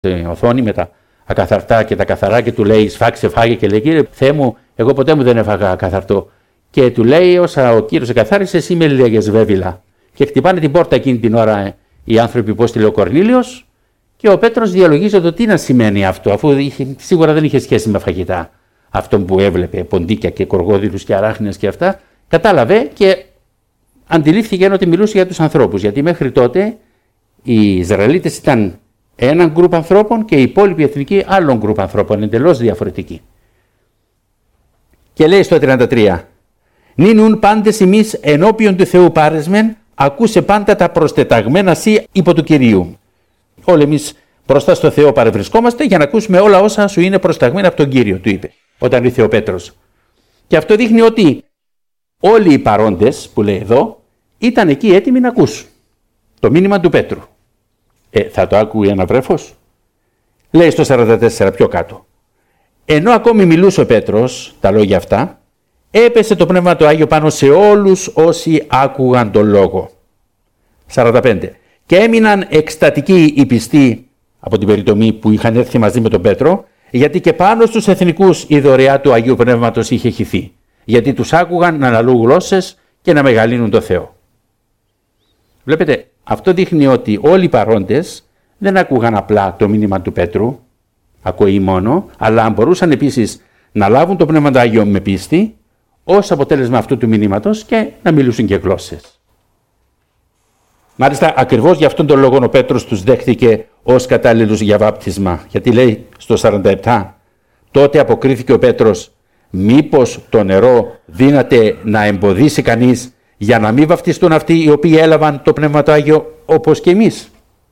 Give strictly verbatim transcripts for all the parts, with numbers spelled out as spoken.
οθόνη με τα ακαθαρτά και τα καθαρά και του λέει σφάξε φάγε και λέει κύριε Θεέ μου, εγώ ποτέ μου δεν έφαγα καθαρτό. Και του λέει όσα ο κύριος εκαθάρισε εσύ με λέγες βέβηλα. Και χτυπάνε την πόρτα εκείνη την ώρα οι άνθρωποι που έστειλε ο Κορνήλιος και ο Πέτρος διαλογίζει το τι να σημαίνει αυτό, αφού είχε, σίγουρα δεν είχε σχέση με φαγητά. Αυτό που έβλεπε, ποντίκια και κοργόδιλους και αράχνες και αυτά, κατάλαβε και αντιλήφθηκε ότι μιλούσε για τους ανθρώπους. Γιατί μέχρι τότε οι Ισραηλίτες ήταν έναν γκρουπ ανθρώπων και οι υπόλοιποι εθνικοί άλλων γκρουπ ανθρώπων, εντελώς διαφορετικοί. Και λέει στο τριάντα τρία, «Νίνουν πάντες εμείς ενώπιον του Θεού πάρεσμεν, ακούσε πάντα τα προστεταγμένα σύ υπό του Κυρίου». Όλοι εμείς μπροστά στο Θεό παρευρισκόμαστε για να ακούσουμε όλα όσα σου είναι προσταγμένα από τον Κύριο, του είπε, όταν ήρθε ο Πέτρος. Και αυτό δείχνει ότι όλοι οι παρόντες, που λέει εδώ, ήταν εκεί έτοιμοι να ακούσουν το μήνυμα του Πέτρου. Ε, θα το άκουγε ένα βρέφος? Λέει στο σαράντα τέσσερα πιο κάτω. Ενώ ακόμη μιλούσε ο Πέτρος τα λόγια αυτά, έπεσε το Πνεύμα του Άγιο πάνω σε όλους όσοι άκουγαν τον λόγο. σαράντα πέντε. Και έμειναν εκστατικοί οι πιστοί από την περιτομή που είχαν έρθει μαζί με τον Πέτρο, γιατί και πάνω στους εθνικούς η δωρεά του Αγίου Πνεύματος είχε χυθεί. Γιατί τους άκουγαν να αναλύουν γλώσσες και να μεγαλύνουν το Θεό. Βλέπετε, αυτό δείχνει ότι όλοι οι παρόντες δεν άκουγαν απλά το μήνυμα του Πέτρου, ακοή μόνο, αλλά μπορούσαν επίσης να λάβουν το Πνεύμα του Άγιο με πίστη, ως αποτέλεσμα αυτού του μηνύματος και να μιλούσουν και γλώσσες. Μάλιστα, ακριβώς για αυτόν τον λόγο ο Πέτρος τους δέχτηκε ως κατάλληλους για βάπτισμα. Γιατί λέει στο σαράντα επτά, τότε αποκρίθηκε ο Πέτρος, μήπως το νερό δύναται να εμποδίσει κανείς για να μην βαπτιστούν αυτοί οι οποίοι έλαβαν το Πνεύμα του Άγιο όπως και εμείς.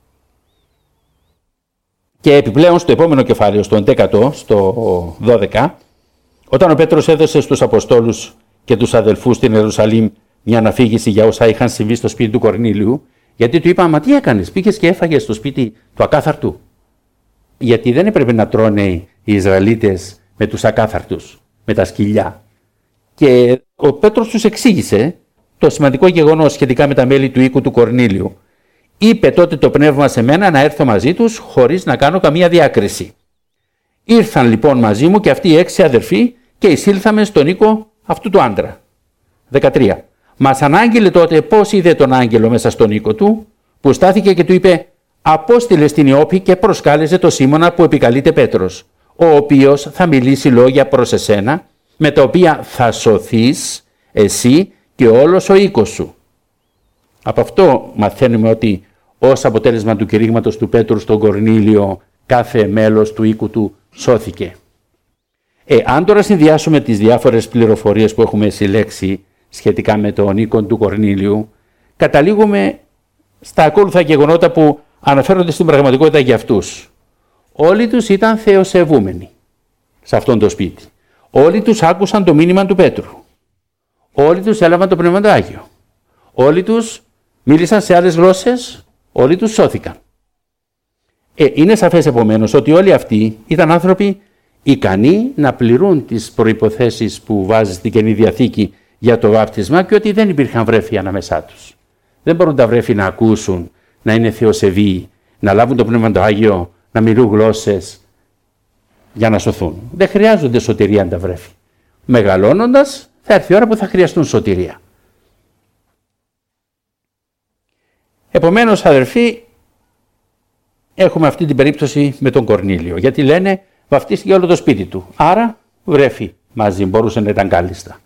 Και επιπλέον στο επόμενο κεφάλαιο, στο έντεκατο, στο δώδεκα, όταν ο Πέτρος έδωσε στους Αποστόλους και τους αδελφούς στην Ιερουσαλήμ μια αναφήγηση για όσα είχαν συμβεί στο σπίτι του Κορνήλιου, γιατί του είπαν, μα τι έκανες, πήγες και έφαγες στο σπίτι του ακάθαρτου? Γιατί δεν έπρεπε να τρώνε οι Ισραηλίτες με τους ακάθαρτους, με τα σκυλιά. Και ο Πέτρος τους εξήγησε το σημαντικό γεγονός σχετικά με τα μέλη του οίκου του Κορνήλιου. Είπε τότε το πνεύμα σε μένα να έρθω μαζί τους χωρίς να κάνω καμία διάκριση. Ήρθαν λοιπόν μαζί μου και αυτοί οι έξι αδερφοί και εισήλθαμε στον οίκο αυτού του άντρα. δεκατρία. Μας ανάγγειλε τότε πώς είδε τον άγγελο μέσα στον οίκο του, που στάθηκε και του είπε, απόστειλε στην Ιώπη και προσκάλεσε το Σίμωνα που επικαλείται Πέτρος, ο οποίος θα μιλήσει λόγια προς εσένα, με τα οποία θα σωθείς εσύ και όλος ο οίκος σου. Από αυτό μαθαίνουμε ότι ως αποτέλεσμα του κηρύγματος του Πέτρου στον Κορνήλιο, κάθε μέλος του οίκου του σώθηκε. Ε, αν τώρα συνδυάσουμε τις διάφορες πληροφορίες που έχουμε συλλέξει σχετικά με τον οίκο του Κορνήλιου, καταλήγουμε στα ακόλουθα γεγονότα που αναφέρονται στην πραγματικότητα για αυτούς. Όλοι τους ήταν θεοσεβούμενοι σε αυτόν το σπίτι. Όλοι τους άκουσαν το μήνυμα του Πέτρου. Όλοι τους έλαβαν το Πνεύμα του Άγιο. Όλοι τους μίλησαν σε άλλες γλώσσες. Όλοι τους σώθηκαν. Ε, είναι σαφές επομένως ότι όλοι αυτοί ήταν άνθρωποι ικανοί να πληρούν τις προϋποθέσεις που βάζει στην Καινή Διαθήκη για το βάπτισμα και ότι δεν υπήρχαν βρέφη ανάμεσά τους. Δεν μπορούν τα βρέφη να ακούσουν, να είναι θεοσεβοί, να λάβουν το Πνεύμα του Άγιο, να μιλούν γλώσσες για να σωθούν. Δεν χρειάζονται σωτηρία τα βρέφη. Μεγαλώνοντας θα έρθει η ώρα που θα χρειαστούν σωτηρία. Επομένως, αδερφοί, έχουμε αυτή την περίπτωση με τον Κορνήλιο, γιατί λένε βαφτίστηκε όλο το σπίτι του. Άρα βρέφη μαζί, μπορούσε να ήταν κάλλιστα.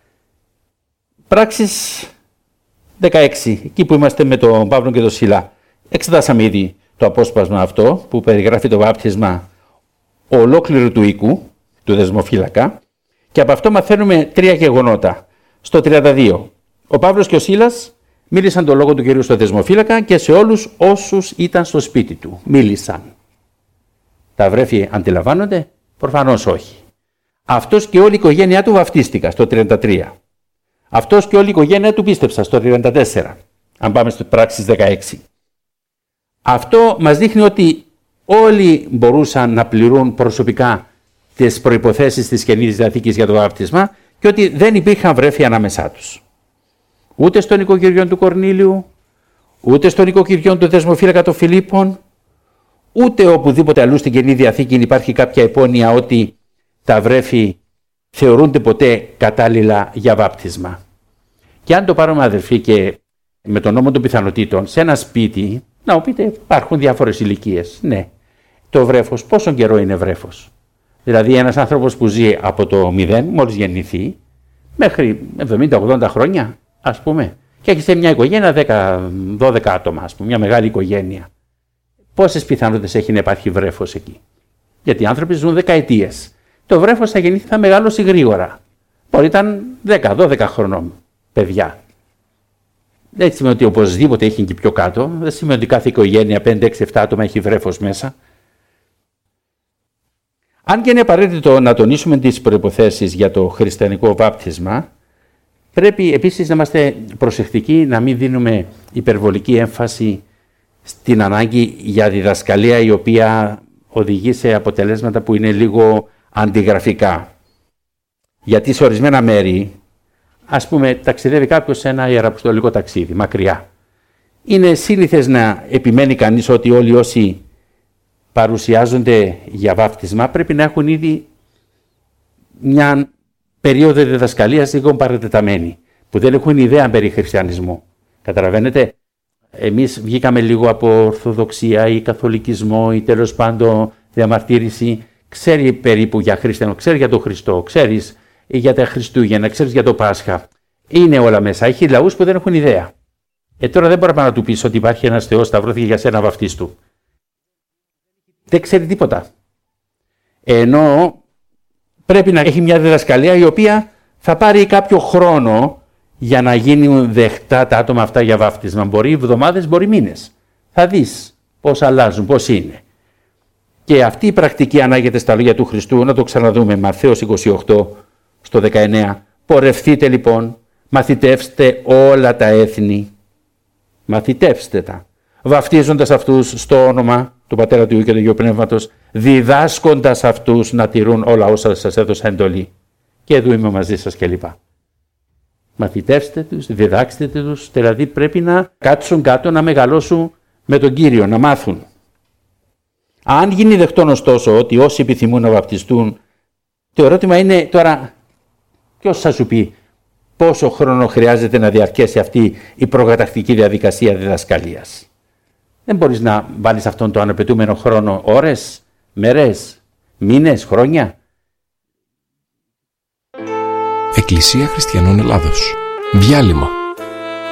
Πράξεις δεκαέξι, εκεί που είμαστε με τον Παύλο και τον Σιλά. Εξετάσαμε ήδη το απόσπασμα αυτό που περιγράφει το βάπτισμα ολόκληρου του οίκου, του δεσμοφύλακα, και από αυτό μαθαίνουμε τρία γεγονότα. Στο τριάντα δύο, ο Παύλος και ο Σίλας μίλησαν τον λόγο του Κυρίου στο δεσμοφύλακα και σε όλους όσους ήταν στο σπίτι του. Μίλησαν. Τα βρέφη αντιλαμβάνονται? Προφανώς όχι. Αυτός και όλη η οικογένειά του βαφτίστηκα στο τριάντα τρία. Αυτός και όλη η οικογένειά του πίστεψα στο τριάντα τέσσερα. Αν πάμε στο πράξεις δεκαέξι. Αυτό μας δείχνει ότι όλοι μπορούσαν να πληρούν προσωπικά τις προϋποθέσεις της Καινής Διαθήκης για το βάπτισμα και ότι δεν υπήρχαν βρέφη ανάμεσά τους. Ούτε στον οικοκυριό του Κορνήλιου, ούτε στον οικοκυριό του δεσμοφύλακα των Φιλίππων, Ούτε οπουδήποτε αλλού στην Καινή Διαθήκη υπάρχει κάποια υπόνοια ότι τα βρέφη θεωρούνται ποτέ κατάλληλα για βάπτισμα. Και αν το πάρουμε, αδελφοί, και με τον νόμο των πιθανότητων, σε ένα σπίτι, να πείτε, υπάρχουν διάφορες ηλικίες. Ναι. Το βρέφος, πόσο καιρό είναι βρέφος? Δηλαδή, ένας άνθρωπος που ζει από το μηδέν, μόλις γεννηθεί, μέχρι εβδομήντα ογδόντα χρόνια, ας πούμε, και έχει σε μια οικογένεια δέκα δώδεκα άτομα, ας πούμε, μια μεγάλη οικογένεια. Πόσες πιθανότητες έχει να υπάρχει βρέφος εκεί? Γιατί οι άνθρωποι ζουν δεκαετίες. Το βρέφος θα γεννηθεί, θα μεγαλώσει γρήγορα. Μπορεί ήταν δέκα δώδεκα χρονών παιδιά. Δεν σημαίνει ότι οπωσδήποτε έχει και πιο κάτω. Δεν σημαίνει ότι κάθε οικογένεια πέντε έξι επτά άτομα έχει βρέφος μέσα. Αν και είναι απαραίτητο να τονίσουμε τις προϋποθέσεις για το χριστιανικό βάπτισμα, πρέπει επίσης να είμαστε προσεκτικοί, να μην δίνουμε υπερβολική έμφαση στην ανάγκη για διδασκαλία η οποία οδηγεί σε αποτελέσματα που είναι λίγο αντιγραφικά. Γιατί σε ορισμένα μέρη, ας πούμε, ταξιδεύει κάποιος σε ένα ιεραποστολικό ταξίδι, μακριά. Είναι σύνηθες να επιμένει κανείς ότι όλοι όσοι παρουσιάζονται για βάπτισμα πρέπει να έχουν ήδη μια περίοδο διδασκαλίας λίγο παρατεταμένη, που δεν έχουν ιδέα περί χριστιανισμού. Καταλαβαίνετε, εμείς βγήκαμε λίγο από Ορθοδοξία ή Καθολικισμό ή τέλος πάντων διαμαρτύρηση. Ξέρει περίπου για χριστιανό, ξέρει για τον Χριστό, ξέρεις για τα Χριστούγεννα, ξέρεις για το Πάσχα. Είναι όλα μέσα. Έχει λαούς που δεν έχουν ιδέα. Ε, τώρα δεν μπορεί να του πεις ότι υπάρχει ένας Θεός, σταυρώθηκε για σένα βαφτίστου. Δεν ξέρει τίποτα. Ενώ πρέπει να έχει μια διδασκαλία η οποία θα πάρει κάποιο χρόνο για να γίνουν δεχτά τα άτομα αυτά για βάφτισμα. Μπορεί εβδομάδες, μπορεί μήνες. Θα δεις πώς αλλάζουν, πώς είναι. Και αυτή η πρακτική ανάγεται στα λόγια του Χριστού, να το ξαναδούμε, Ματθαίος είκοσι οκτώ στο δεκαεννέα. Πορευθείτε λοιπόν, μαθητεύστε όλα τα έθνη, μαθητεύστε τα, βαφτίζοντας αυτούς στο όνομα του Πατέρα, του Υιού και του Αγίου Πνεύματος, διδάσκοντας αυτούς να τηρούν όλα όσα σας έδωσα εντολή. Και εδώ είμαι μαζί σας κλπ. Μαθητεύστε τους, διδάξτε τους, δηλαδή πρέπει να κάτσουν κάτω, να μεγαλώσουν με τον Κύριο, να μάθουν. Αν γίνει δεκτόν ωστόσο ότι όσοι επιθυμούν να βαπτιστούν, το ερώτημα είναι τώρα, ποιος θα σου πει πόσο χρόνο χρειάζεται να διαρκέσει αυτή η προκαταρκτική διαδικασία διδασκαλίας? Δεν μπορείς να βάλεις αυτόν τον αναπαιτούμενο χρόνο ώρες, μέρες, μήνες, χρόνια. Εκκλησία Χριστιανών Ελλάδος. Διάλειμμα.